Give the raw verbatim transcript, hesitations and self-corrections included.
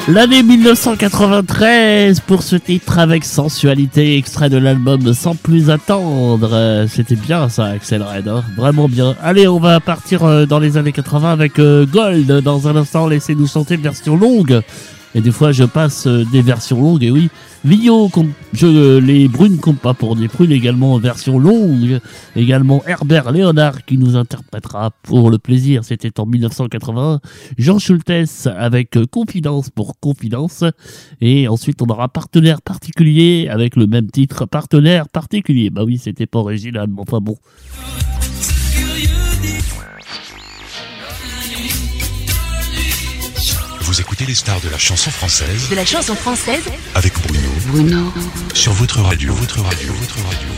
L'année dix-neuf cent quatre-vingt-treize pour ce titre avec sensualité, extrait de l'album Sans plus attendre. Euh, C'était bien ça, Axel Red, hein, vraiment bien. Allez, on va partir euh, dans les années quatre-vingts avec euh, Gold. Dans un instant, laissez-nous chanter une version longue. Et des fois, je passe euh, des versions longues, et oui. Vigno, je, euh, les brunes comptent pas pour des prunes, également en version longue. Également Herbert Léonard qui nous interprétera pour le plaisir. C'était en dix-neuf cent quatre-vingt-un. Jean Schultes avec euh, Confidence pour Confidence. Et ensuite, on aura Partenaire particulier avec le même titre, Partenaire particulier. Bah oui, c'était pas original, mais enfin bon. Vous écoutez les stars de la chanson française. De la chanson française avec Bruno. Bruno. Sur votre radio, votre radio, votre radio.